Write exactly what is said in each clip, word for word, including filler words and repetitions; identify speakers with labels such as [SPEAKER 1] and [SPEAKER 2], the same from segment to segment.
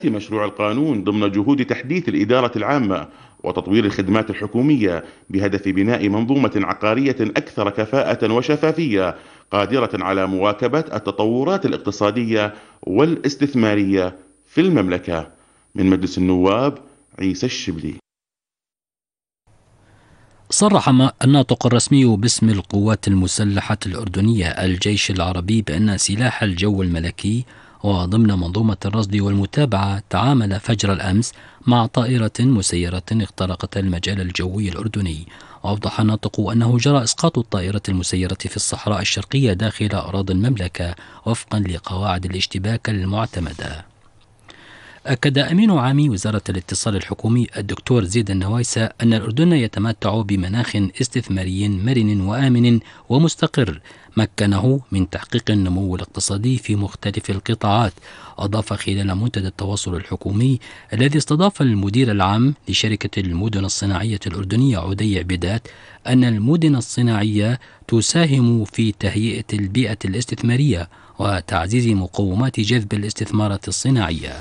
[SPEAKER 1] مشروع القانون ضمن جهود تحديث الإدارة العامة وتطوير الخدمات الحكومية بهدف بناء منظومة عقارية أكثر كفاءة وشفافية قادرة على مواكبة التطورات الاقتصادية والاستثمارية في المملكة. من مجلس النواب، عيسى الشبلي.
[SPEAKER 2] صرح الناطق الرسمي باسم القوات المسلحة الأردنية الجيش العربي بأن سلاح الجو الملكي وضمن منظومة الرصد والمتابعة تعامل فجر الأمس مع طائرة مسيرة اخترقت المجال الجوي الأردني. وأوضح الناطق أنه جرى إسقاط الطائرة المسيرة في الصحراء الشرقية داخل أراضي المملكة وفقا لقواعد الاشتباك المعتمدة. أكد أمين عام وزارة الاتصال الحكومي الدكتور زيد النوايسة أن الأردن يتمتع بمناخ استثماري مرن وآمن ومستقر مكنه من تحقيق النمو الاقتصادي في مختلف القطاعات. أضاف خلال منتدى التواصل الحكومي الذي استضاف المدير العام لشركة المدن الصناعية الأردنية عدي عبيدات أن المدن الصناعية تساهم في تهيئة البيئة الاستثمارية وتعزيز مقومات جذب الاستثمارات الصناعية.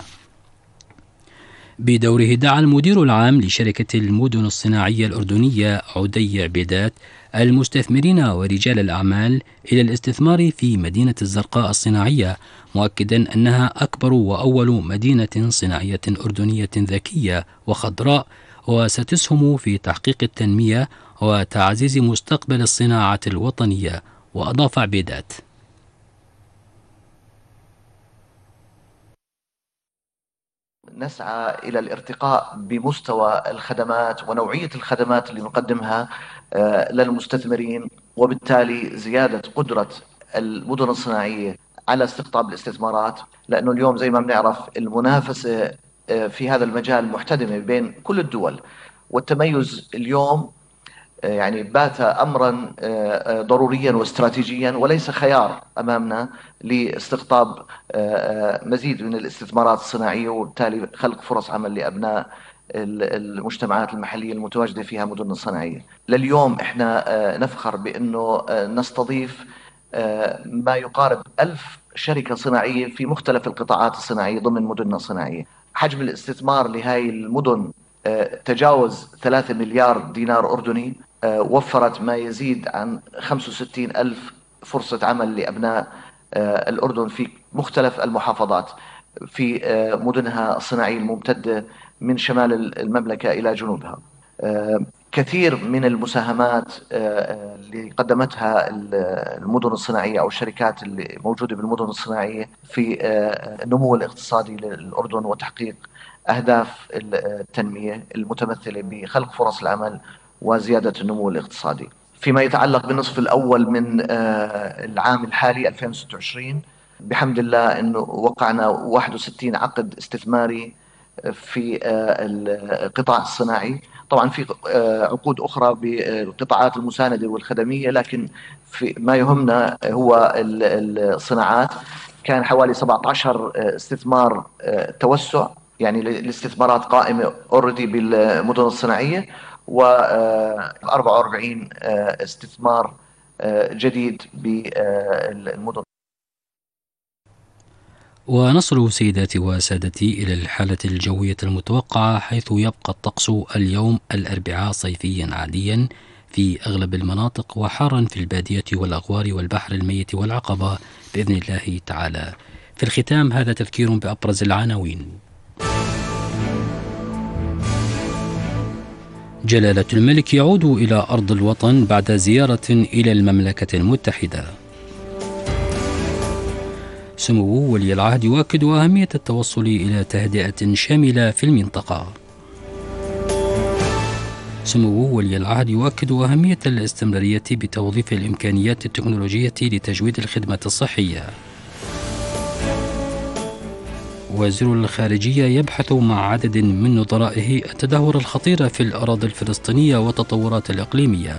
[SPEAKER 2] بدوره دعا المدير العام لشركة المدن الصناعية الأردنية عدي عبيدات المستثمرين ورجال الأعمال إلى الاستثمار في مدينة الزرقاء الصناعية، مؤكدا أنها أكبر وأول مدينة صناعية أردنية ذكية وخضراء وستسهم في تحقيق التنمية وتعزيز مستقبل الصناعة الوطنية. وأضاف عبيدات:
[SPEAKER 3] نسعى إلى الارتقاء بمستوى الخدمات ونوعية الخدمات اللي نقدمها للمستثمرين، وبالتالي زيادة قدرة المدن الصناعية على استقطاب الاستثمارات، لأنه اليوم زي ما بنعرف المنافسة في هذا المجال محتدمة بين كل الدول، والتميز اليوم يعني بات أمرا ضروريا واستراتيجيا وليس خيار أمامنا لاستقطاب مزيد من الاستثمارات الصناعية، وبالتالي خلق فرص عمل لأبناء المجتمعات المحلية المتواجدة فيها مدن صناعية. لليوم احنا نفخر بأنه نستضيف ما يقارب ألف شركة صناعية في مختلف القطاعات الصناعية ضمن مدننا الصناعية. حجم الاستثمار لهذه المدن تجاوز ثلاثة مليار دينار أردني، وفرت ما يزيد عن خمسة وستين ألف فرصة عمل لأبناء الأردن في مختلف المحافظات في مدنها الصناعية الممتدة من شمال المملكة إلى جنوبها. كثير من المساهمات اللي قدمتها المدن الصناعية أو الشركات اللي موجودة بالمدن الصناعية في النمو الاقتصادي للأردن وتحقيق أهداف التنمية المتمثلة بخلق فرص العمل وزيادة النمو الاقتصادي. فيما يتعلق بالنصف الأول من العام الحالي ألفين وستة وعشرين، بحمد الله أنه وقعنا واحد وستين عقد استثماري في القطاع الصناعي. طبعا في عقود أخرى بالقطاعات المساندة والخدمية، لكن في ما يهمنا هو الصناعات. كان حوالي سبعة عشر استثمار توسع، يعني الاستثمارات قائمة اوريدي بالمدن الصناعية، و أربعة وأربعين استثمار جديد بالمدن.
[SPEAKER 2] ونصل سيداتي وسادتي إلى الحالة الجوية المتوقعة، حيث يبقى الطقس اليوم الأربعاء صيفيا عاديا في أغلب المناطق، وحارا في البادية والأغوار والبحر الميت والعقبة بإذن الله تعالى. في الختام هذا تذكير بأبرز العناوين. جلالة الملك يعود إلى أرض الوطن بعد زيارة إلى المملكة المتحدة. سمو ولي العهد يؤكد أهمية التوصل إلى تهدئة شاملة في المنطقة. سمو ولي العهد يؤكد أهمية الاستمرارية بتوظيف الإمكانيات التكنولوجية لتجويد الخدمة الصحية. وزير الخارجية يبحث مع عدد من نظرائه التدهور الخطير في الأراضي الفلسطينية والتطورات الإقليمية.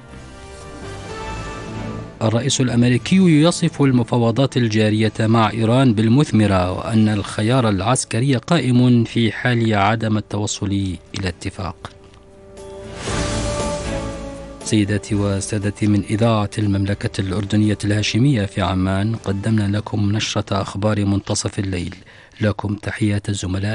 [SPEAKER 2] الرئيس الأمريكي يصف المفاوضات الجارية مع إيران بالمثمرة، وأن الخيار العسكري قائم في حال عدم التوصل إلى اتفاق. سيداتي وسادتي، من إذاعة المملكة الأردنية الهاشمية في عمان قدمنا لكم نشرة أخبار منتصف الليل. لكم تحيات الزملاء